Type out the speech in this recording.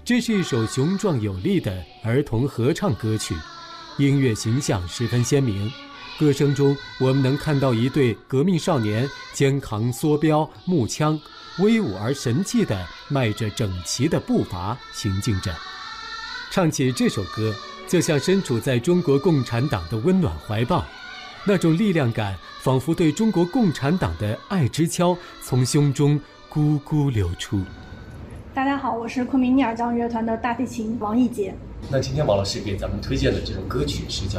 这是一首雄壮有力的儿童合唱歌曲，音乐形象十分鲜明。歌声中，我们能看到一对革命少年肩扛梭镖、木枪，威武而神气地迈着整齐的步伐行进着。唱起这首歌，就像身处在中国共产党的温暖怀抱，那种力量感仿佛对中国共产党的爱之敲从胸中咕咕流出。 大家好，我是昆明聂耳江乐团的大提琴王艺杰。 那今天王老师给咱们推荐的这首歌曲是叫